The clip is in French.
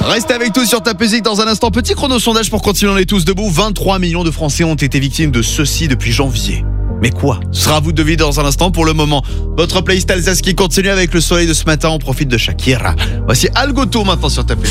Reste avec nous sur ta musique dans un instant. Petit chrono sondage pour continuer, on est tous debout. 23 millions de Français ont été victimes de ceci depuis janvier. Mais quoi? Ce sera à vous de deviner dans un instant. Pour le moment, votre playlist Alsace qui continue avec le soleil de ce matin. On profite de Shakira. Voici Algoto maintenant sur ta playlist.